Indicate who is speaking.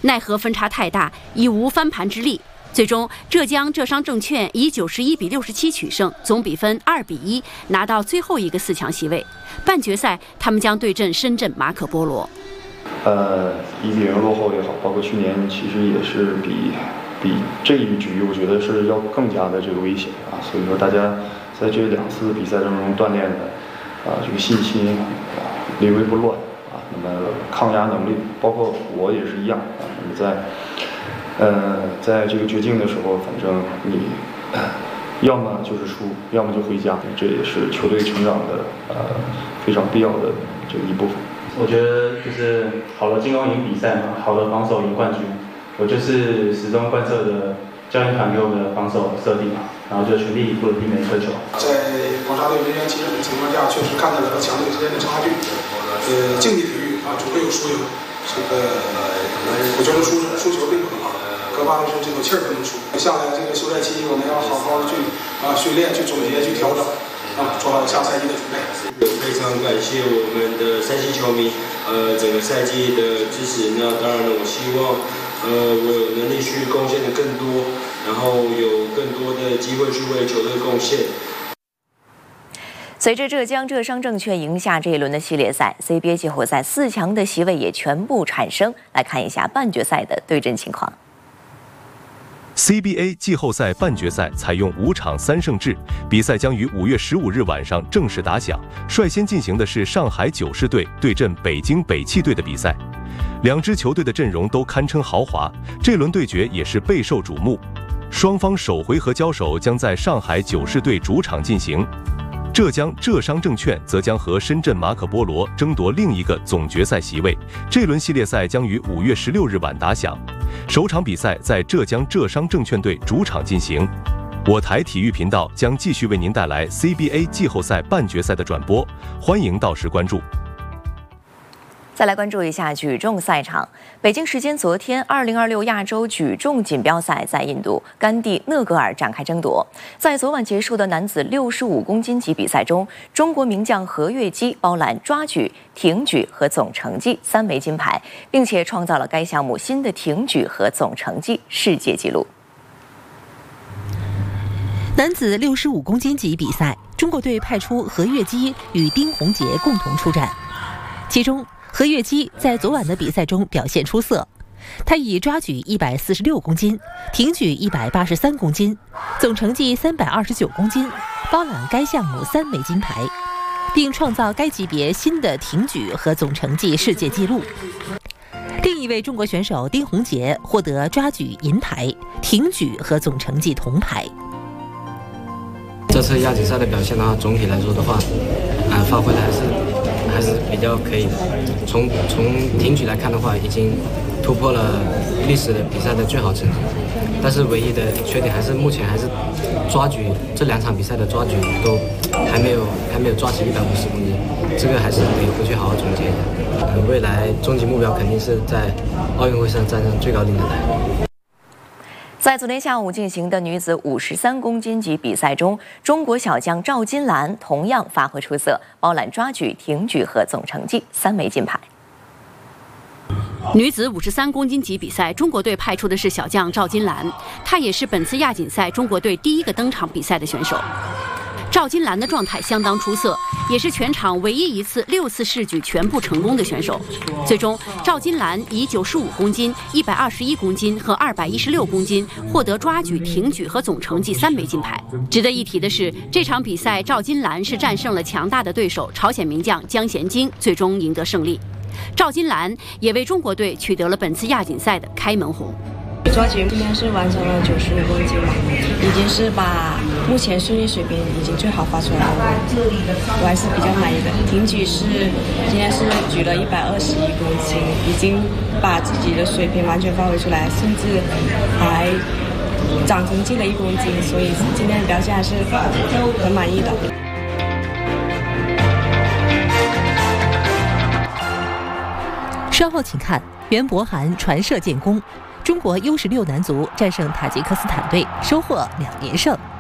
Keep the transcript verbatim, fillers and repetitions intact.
Speaker 1: 奈何分差太大，已无翻盘之力。最终，浙江浙商证券以九十一比六十七取胜，总比分二比一拿到最后一个四强席位。半决赛，他们将对阵深圳马可波罗。
Speaker 2: 呃，一比零落后也好，包括去年其实也是比比这一局，我觉得是要更加的这个危险啊。所以说，大家在这两次比赛当中锻炼的啊这个信心啊临危不乱啊，那么抗压能力，包括我也是一样啊。那么在呃，在这个绝境的时候，反正你要么就是输，要么就回家，这也是球队成长的呃非常必要的这个一部分。
Speaker 3: 我觉得就是好的进攻赢比赛嘛，好的防守赢冠军。我就是始终贯彻的教练团给我的防守设定嘛，然后就全力以赴的避免苛求。
Speaker 4: 在黄沙队人员齐整的情况下，确实看到了和强队之间的差距。呃，竞技体育啊，总会有输赢。这个我觉得输输球并不可怕，可怕的是这口气儿不能输。下来这个休赛期，我们要好好的去啊训练、去总结、去调整，啊，做好下赛季的准备。
Speaker 5: 非常感谢我们的山西球迷，呃，整个赛季的支持。那当然了，我希望，呃，我有能力去贡献的更多，然后有更多的机会去为球队贡献。
Speaker 6: 随着浙江浙商证券赢下这一轮的系列赛 ，C B A 季后赛四强的席位也全部产生。来看一下半决赛的对阵情况。
Speaker 7: C B A 季后赛半决赛采用五场三胜制，比赛将于五月十五日晚上正式打响。率先进行的是上海九市队对阵北京北汽队的比赛，两支球队的阵容都堪称豪华，这轮对决也是备受瞩目。双方首回合交手将在上海九市队主场进行。浙江浙商证券则将和深圳马可波罗争夺另一个总决赛席位。这轮系列赛将于五月十六日晚打响，首场比赛在浙江浙商证券队主场进行。我台体育频道将继续为您带来 C B A 季后赛半决赛的转播，欢迎到时关注。
Speaker 6: 再来关注一下举重赛场。北京时间昨天，二零二六亚洲举重锦标赛在印度甘地讷格尔展开争夺。在昨晚结束的男子六十五公斤级比赛中，中国名将何跃基包揽抓举、挺举和总成绩三枚金牌，并且创造了该项目新的挺举和总成绩世界纪录。
Speaker 8: 男子六十五公斤级比赛，中国队派出何跃基与丁宏杰共同出战，其中何跃基在昨晚的比赛中表现出色，他以抓举一百四十六公斤、挺举一百八十三公斤、总成绩三百二十九公斤，包揽该项目三枚金牌，并创造该级别新的挺举和总成绩世界纪录。另一位中国选手丁宏杰获得抓举银牌、挺举和总成绩铜牌。
Speaker 9: 这次亚锦赛的表现的话，总体来说的话，啊、呃，发挥的还是还是比较可以的。从从挺举来看的话，已经突破了历史的比赛的最好成绩。但是唯一的缺点还是目前还是抓举，这两场比赛的抓举都还没有还没有抓起一百五十公斤，这个还是得回去好好总结一下。呃，未来终极目标肯定是在奥运会上站上最高领奖台。
Speaker 6: 在昨天下午进行的女子五十三公斤级比赛中，中国小将赵金兰同样发挥出色，包揽抓举、挺举和总成绩三枚金牌。
Speaker 1: 女子五十三公斤级比赛，中国队派出的是小将赵金兰，她也是本次亚锦赛中国队第一个登场比赛的选手。赵金兰的状态相当出色，也是全场唯一一次六次试举全部成功的选手。最终，赵金兰以九十五公斤、一百二十一公斤和二百一十六公斤获得抓举、挺举和总成绩三枚金牌。值得一提的是，这场比赛赵金兰是战胜了强大的对手朝鲜名将姜贤晶，最终赢得胜利。赵金兰也为中国队取得了本次亚锦赛的开门红。
Speaker 10: 抓举今天是完成了九十五公斤嘛，已经是把目前训练水平已经最好发出来了，我还是比较满意的。挺举是今天是举了一百二十一公斤，已经把自己的水平完全发挥出来，甚至还长成绩了一公斤，所以今天的表现还是很满意的。
Speaker 8: 稍后请看袁博涵传射建功，中国 U 十六男足战胜塔吉克斯坦队，收获两连胜。